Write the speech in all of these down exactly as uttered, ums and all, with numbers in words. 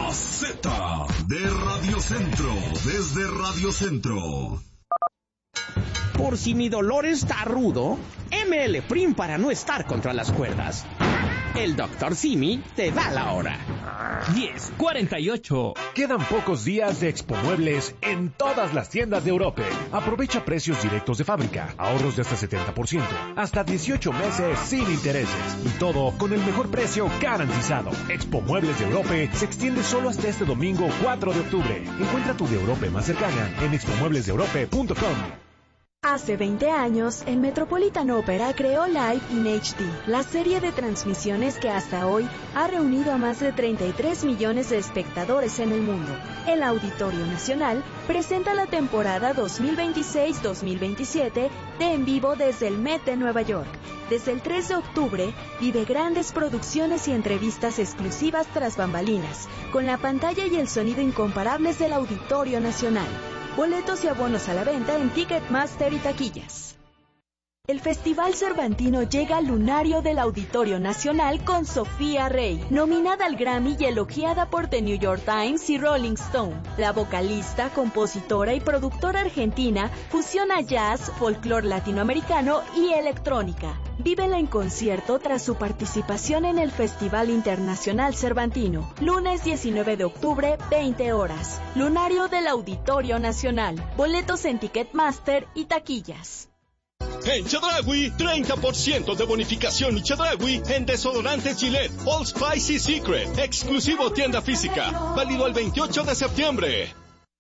La Z de Radio Centro, desde Radio Centro. Por si mi dolor está rudo, M L Prim para no estar contra las cuerdas. El doctor Simi te da la hora. diez cuarenta y ocho. Quedan pocos días de Expo Muebles en todas las tiendas de Europe. Aprovecha precios directos de fábrica, ahorros de hasta setenta por ciento, hasta dieciocho meses sin intereses. Y todo con el mejor precio garantizado. Expo Muebles de Europe se extiende solo hasta este domingo cuatro de octubre. Encuentra tu de Europe más cercana en expo muebles de europe punto com. Hace veinte años, el Metropolitan Opera creó Live in H D, la serie de transmisiones que hasta hoy ha reunido a más de treinta y tres millones de espectadores en el mundo. El Auditorio Nacional presenta la temporada dos mil veintiséis dos mil veintisiete de En Vivo desde el Met de Nueva York. Desde el tres de octubre, vive grandes producciones y entrevistas exclusivas tras bambalinas, con la pantalla y el sonido incomparables del Auditorio Nacional. Boletos y abonos a la venta en Ticketmaster y taquillas. El Festival Cervantino llega al lunario del Auditorio Nacional con Sofía Rey, nominada al Grammy y elogiada por The New York Times y Rolling Stone. La vocalista, compositora y productora argentina fusiona jazz, folclore latinoamericano y electrónica. Vívela en concierto tras su participación en el Festival Internacional Cervantino. Lunes diecinueve de octubre, veinte horas. Lunario del Auditorio Nacional. Boletos en Ticketmaster y taquillas. En Chedraui, treinta por ciento de bonificación y Chedraui en desodorantes Gillette, Old Spice y Secret. Exclusivo tienda física. Válido el veintiocho de septiembre.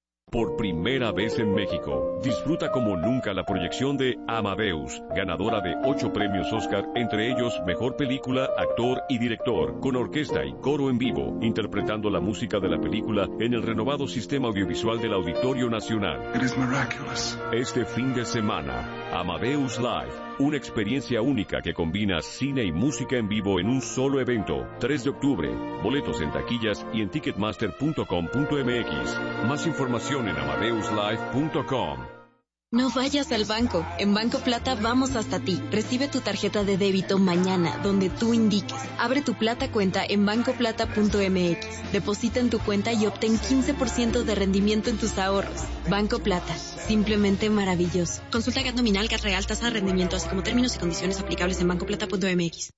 Por primera vez en México, disfruta como nunca la proyección de Amadeus, ganadora de ocho premios Oscar, entre ellos Mejor Película, Actor y Director, con orquesta y coro en vivo, interpretando la música de la película en el renovado sistema audiovisual del Auditorio Nacional. It is miraculous. Este fin de semana, Amadeus Live, una experiencia única que combina cine y música en vivo en un solo evento. tres de octubre, boletos en taquillas y en ticketmaster punto com punto m x. Más información en amadeus live punto com. No vayas al banco. En Banco Plata vamos hasta ti. Recibe tu tarjeta de débito mañana, donde tú indiques. Abre tu Plata cuenta en banco plata punto m x. Deposita en tu cuenta y obtén quince por ciento de rendimiento en tus ahorros. Banco Plata. Simplemente maravilloso. Consulta G A T nominal, G A T real, tasa de rendimiento, así como términos y condiciones aplicables en banco plata punto m x.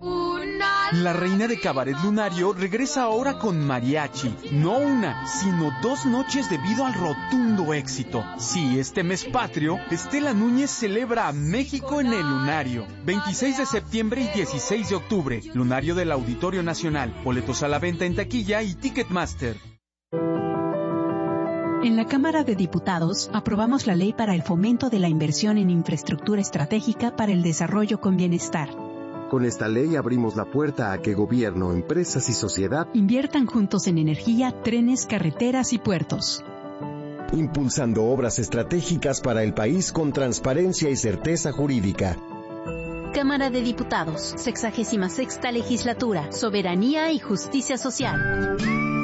La reina de Cabaret Lunario regresa ahora con mariachi. No una, sino dos noches debido al rotundo éxito. Sí, este mes patrio, Estela Núñez celebra a México en el Lunario. veintiséis de septiembre y dieciséis de octubre. Lunario del Auditorio Nacional. Boletos a la venta en taquilla y Ticketmaster. En la Cámara de Diputados aprobamos la Ley para el Fomento de la Inversión en Infraestructura Estratégica para el Desarrollo con Bienestar. Con esta ley abrimos la puerta a que gobierno, empresas y sociedad inviertan juntos en energía, trenes, carreteras y puertos. Impulsando obras estratégicas para el país con transparencia y certeza jurídica. Cámara de Diputados, sexagésima sexta Legislatura, Soberanía y Justicia Social.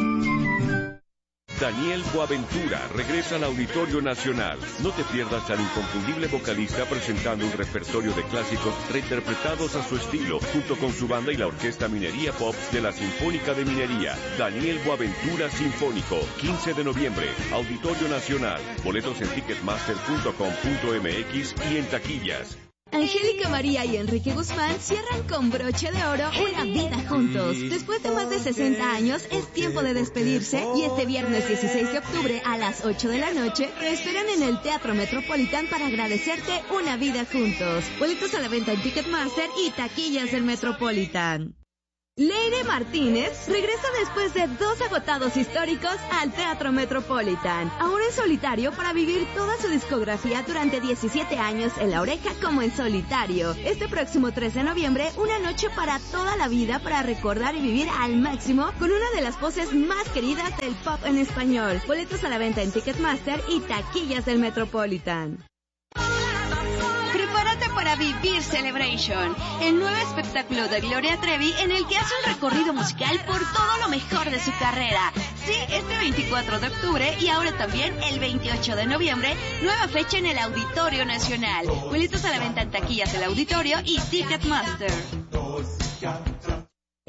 Daniel Boaventura regresa al Auditorio Nacional. No te pierdas al inconfundible vocalista presentando un repertorio de clásicos reinterpretados a su estilo, junto con su banda y la Orquesta Minería Pop de la Sinfónica de Minería. Daniel Boaventura Sinfónico, quince de noviembre, Auditorio Nacional. Boletos en ticketmaster punto com punto m x y en taquillas. Angélica María y Enrique Guzmán cierran con broche de oro una vida juntos. Después de más de sesenta años, es tiempo de despedirse y este viernes dieciséis de octubre a las ocho de la noche te esperan en el Teatro Metropolitan para agradecerte una vida juntos. Boletos a la venta en Ticketmaster y taquillas del Metropolitan. Leire Martínez regresa después de dos agotados históricos al Teatro Metropolitan, ahora en solitario para vivir toda su discografía durante diecisiete años en La Oreja como en solitario. Este próximo tres de noviembre, una noche para toda la vida para recordar y vivir al máximo con una de las voces más queridas del pop en español. Boletos a la venta en Ticketmaster y taquillas del Metropolitan. Prepárate para vivir Celebration, el nuevo espectáculo de Gloria Trevi en el que hace un recorrido musical por todo lo mejor de su carrera. Sí, este veinticuatro de octubre y ahora también el veintiocho de noviembre, nueva fecha en el Auditorio Nacional. Boletos a la venta en taquillas del Auditorio y Ticketmaster.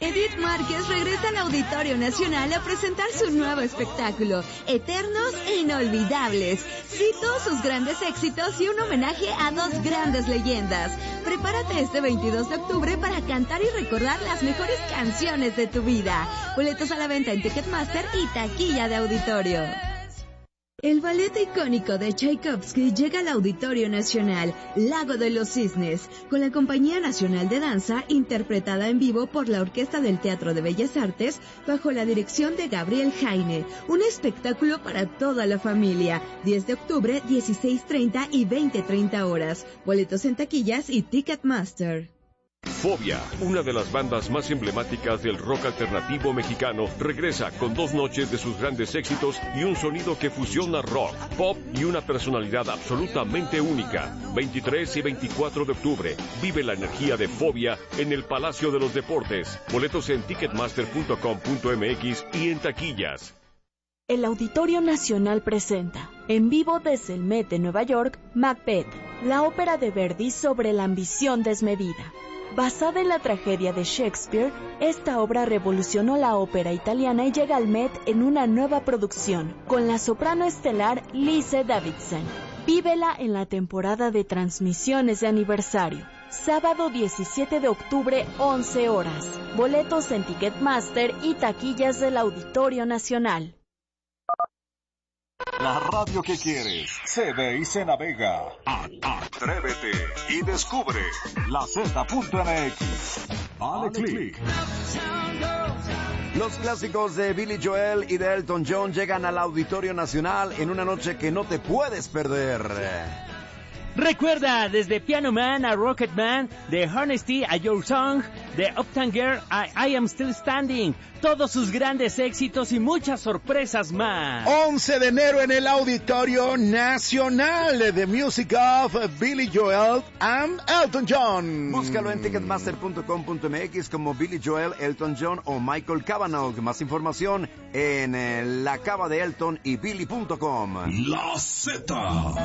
Edith Márquez regresa al Auditorio Nacional a presentar su nuevo espectáculo, Eternos e Inolvidables. Cito sus grandes éxitos y un homenaje a dos grandes leyendas. Prepárate este veintidós de octubre para cantar y recordar las mejores canciones de tu vida. Boletos a la venta en Ticketmaster y taquilla de auditorio. El ballet icónico de Tchaikovsky llega al Auditorio Nacional, Lago de los Cisnes, con la Compañía Nacional de Danza, interpretada en vivo por la Orquesta del Teatro de Bellas Artes, bajo la dirección de Gabriel Jaine. Un espectáculo para toda la familia. diez de octubre, dieciséis treinta y veinte treinta horas. Boletos en taquillas y Ticketmaster. Fobia, una de las bandas más emblemáticas del rock alternativo mexicano, regresa con dos noches de sus grandes éxitos y un sonido que fusiona rock, pop y una personalidad absolutamente única. veintitrés y veinticuatro de octubre, vive la energía de Fobia en el Palacio de los Deportes. Boletos en ticketmaster punto com punto m x y en taquillas. El Auditorio Nacional presenta, en vivo desde el Met de Nueva York, Macbeth, la ópera de Verdi sobre la ambición desmedida. Basada en la tragedia de Shakespeare, esta obra revolucionó la ópera italiana y llega al Met en una nueva producción, con la soprano estelar Lise Davidson. Vívela en la temporada de transmisiones de aniversario. Sábado diecisiete de octubre, once horas. Boletos en Ticketmaster y taquillas del Auditorio Nacional. La radio que quieres se ve y se navega. Atrévete y descubre la Z punto m x. Dale click. Los clásicos de Billy Joel y de Elton John llegan al Auditorio Nacional en una noche que no te puedes perder. Recuerda, desde Piano Man a Rocket Man, de Honesty a Your Song, de Uptown Girl a I Am Still Standing, todos sus grandes éxitos y muchas sorpresas más. once de enero en el Auditorio Nacional, The Music of Billy Joel and Elton John. Búscalo en ticketmaster punto com punto m x como Billy Joel, Elton John o Michael Cavanaugh. Más información en eh, la cava de Elton y Billy punto com. La Z.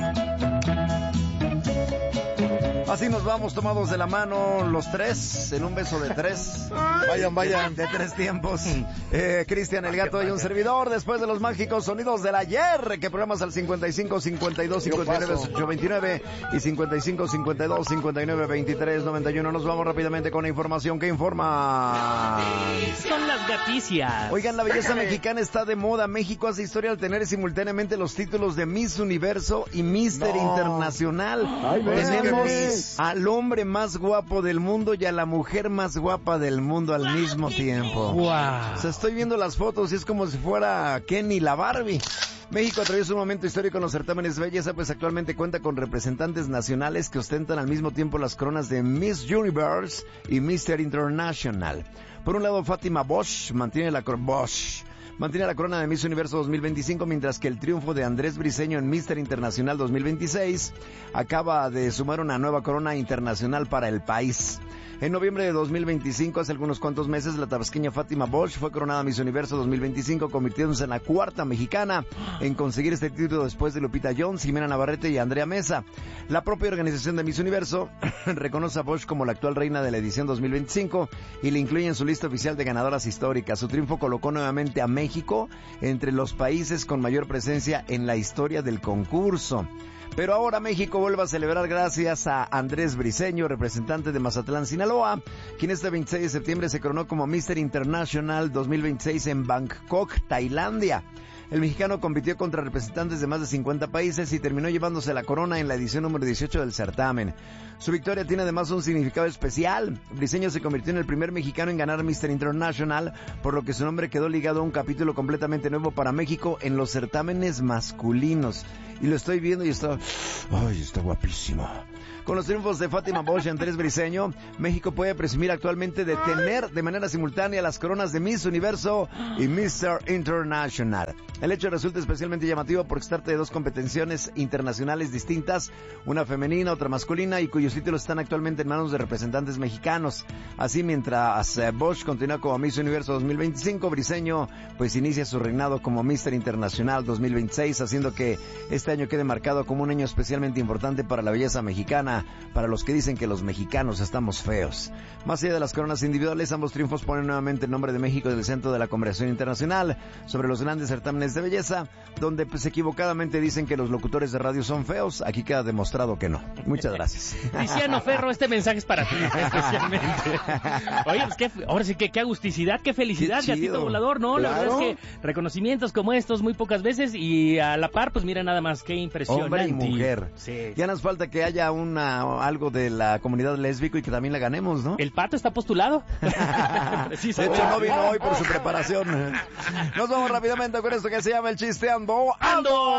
Así nos vamos tomados de la mano los tres, en un beso de tres. Vayan, vayan. De, de tres tiempos. Eh, Cristian el Gato y un servidor, después de los mágicos sonidos del ayer, que programas al cincuenta y cinco, cincuenta y dos, cincuenta y nueve, ocho veintinueve y cincuenta y cinco, cincuenta y dos, cincuenta y nueve, veintitrés, noventa y uno. Nos vamos rápidamente con la información que informa. Son las gaticias. Oigan, la belleza mexicana está de moda. México hace historia al tener simultáneamente los títulos de Miss Universo y Mister no. Internacional. Ay, tenemos al hombre más guapo del mundo y a la mujer más guapa del mundo al mismo tiempo. Wow. O sea, estoy viendo las fotos y es como si fuera Ken y la Barbie. México atraviesa un momento histórico en los certámenes de belleza, pues actualmente cuenta con representantes nacionales que ostentan al mismo tiempo las coronas de Miss Universe y Mister International. Por un lado, Fátima Bosch mantiene la corona Bosch. Mantiene la corona de Miss Universo dos mil veinticinco, mientras que el triunfo de Andrés Briseño en Mister Internacional dos mil veintiséis acaba de sumar una nueva corona internacional para el país. En noviembre de dos mil veinticinco, hace algunos cuantos meses, la tabasqueña Fátima Bosch fue coronada Miss Universo dos mil veinticinco, convirtiéndose en la cuarta mexicana en conseguir este título después de Lupita Jones, Jimena Navarrete y Andrea Mesa. La propia organización de Miss Universo reconoce a Bosch como la actual reina de la edición dos mil veinticinco y le incluye en su lista oficial de ganadoras históricas. Su triunfo colocó nuevamente a México entre los países con mayor presencia en la historia del concurso. Pero ahora México vuelve a celebrar gracias a Andrés Briseño, representante de Mazatlán, Sinaloa, quien este veintiséis de septiembre se coronó como Mister International dos mil veintiséis en Bangkok, Tailandia. El mexicano compitió contra representantes de más de cincuenta países y terminó llevándose la corona en la edición número dieciocho del certamen. Su victoria tiene además un significado especial. Briseño se convirtió en el primer mexicano en ganar Mister International, por lo que su nombre quedó ligado a un capítulo completamente nuevo para México en los certámenes masculinos. Y lo estoy viendo y está... ¡Ay, está guapísimo! Con los triunfos de Fátima Bosch y Andrés Briseño, México puede presumir actualmente de tener de manera simultánea las coronas de Miss Universo y Mister International. El hecho resulta especialmente llamativo porque se trata de dos competiciones internacionales distintas, una femenina, otra masculina, y cuyos títulos están actualmente en manos de representantes mexicanos. Así, mientras Bosch continúa como Miss Universo dos mil veinticinco, Briseño pues inicia su reinado como Mister Internacional dos mil veintiséis, haciendo que este este año quede marcado como un año especialmente importante para la belleza mexicana, para los que dicen que los mexicanos estamos feos. Más allá de las coronas individuales, ambos triunfos ponen nuevamente el nombre de México en el centro de la conversación internacional sobre los grandes certámenes de belleza, donde pues equivocadamente dicen que los locutores de radio son feos. Aquí queda demostrado que no. Muchas gracias. Tiziano Ferro, este mensaje es para ti, especialmente. Oye, pues qué, ahora sí que qué agusticidad, qué felicidad, qué gatito volador, ¿no? Claro. La verdad es que reconocimientos como estos muy pocas veces y a la par, pues mira nada más, qué impresionante. Hombre y mujer. Sí. Ya nos falta que haya una algo de la comunidad lésbico y que también la ganemos, ¿no? El Pato está postulado. De hecho, no vino hoy por su preparación. Nos vamos rápidamente con esto que se llama el Chisteando Ando.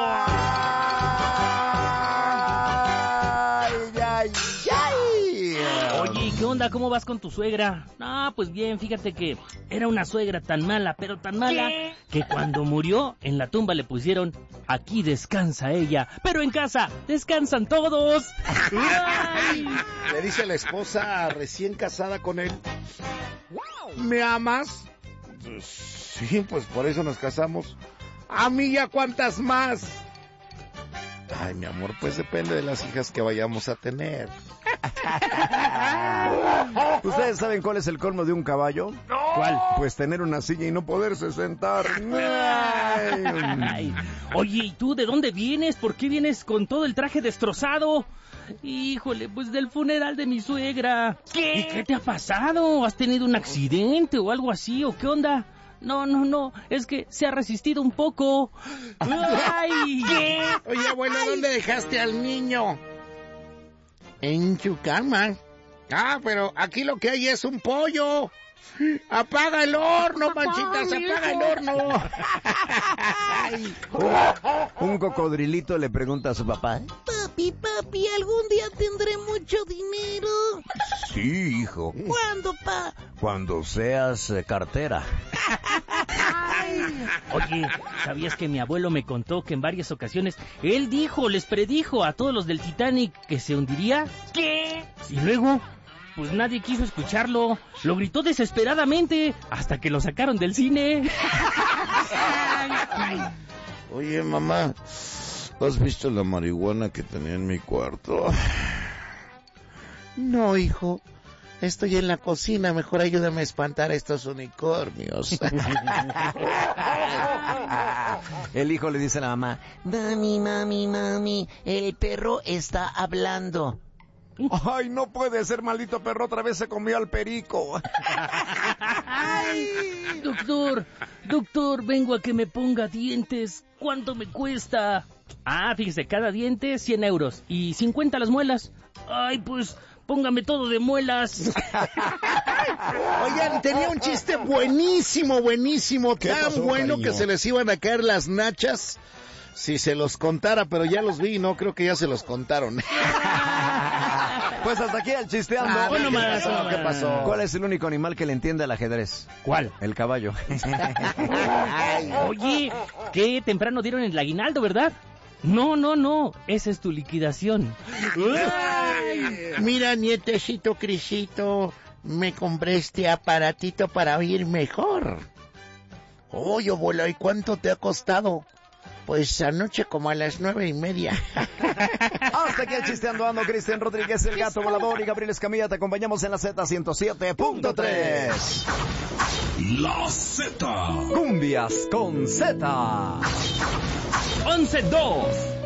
Ay, ay, ay. Oye, ¿qué onda? ¿Cómo vas con tu suegra? Ah, pues bien, fíjate que era una suegra tan mala, pero tan mala, ¿qué? Que cuando murió, en la tumba le pusieron, aquí descansa ella, pero en casa descansan todos. Ay. Le dice la esposa recién casada con él, ¿me amas? Sí, pues por eso nos casamos. ¿A mí ya cuántas más? Ay, mi amor, pues depende de las hijas que vayamos a tener. ¿Ustedes saben cuál es el colmo de un caballo? ¿Cuál? Pues tener una silla y no poderse sentar. Ay. Ay. Oye, ¿y tú de dónde vienes? ¿Por qué vienes con todo el traje destrozado? Híjole, pues del funeral de mi suegra. ¿Qué? ¿Y qué te ha pasado? ¿Has tenido un accidente o algo así? ¿O qué onda? No, no, no, es que se ha resistido un poco. ¡Ay! ¿Qué? Oye, abuelo, ¿dónde dejaste al niño? En su cama. Ah, pero aquí lo que hay es un pollo. Apaga el horno, manchitas, apaga el horno. Un, un cocodrilito le pregunta a su papá, Papi, papi, ¿algún día tendré mucho dinero? Sí, hijo. ¿Cuándo, pa? Cuando seas eh, cartera. Oye, ¿sabías que mi abuelo me contó que en varias ocasiones él dijo, les predijo a todos los del Titanic que se hundiría? ¿Qué? Y luego, pues nadie quiso escucharlo. Lo gritó desesperadamente hasta que lo sacaron del cine. Oye, mamá, ¿has visto la marihuana que tenía en mi cuarto? No, hijo. Estoy en la cocina, mejor ayúdame a espantar a estos unicornios. El hijo le dice a la mamá, Mami, mami, mami, el perro está hablando. Ay, no puede ser, maldito perro, otra vez se comió al perico. Ay, doctor, doctor, vengo a que me ponga dientes. ¿Cuánto me cuesta? Ah, fíjese, cada diente cien euros y cincuenta las muelas. Ay, pues póngame todo de muelas. Oigan, tenía un chiste buenísimo, buenísimo, tan pasó, bueno cariño? que se les iban a caer las nachas si se los contara, pero ya los vi y no creo que ya se los contaron. Pues hasta aquí el chisteando. Ah, bueno, ¿qué más, pasó? bueno, ¿Qué pasó? ¿Cuál es el único animal que le entiende al ajedrez? ¿Cuál? El caballo. Oye, qué temprano dieron el aguinaldo, ¿verdad? No, no, no, esa es tu liquidación. Ay, mira, nietecito Crisito, me compré este aparatito para oír mejor. Oye, abuela, ¿y cuánto te ha costado? Pues anoche como a las nueve y media. Hasta aquí el chisteando ando, Cristian Rodríguez, el gato volador y Gabriel Escamilla. Te acompañamos en la Z ciento siete punto tres. La Z. Cumbias con Z. once dos.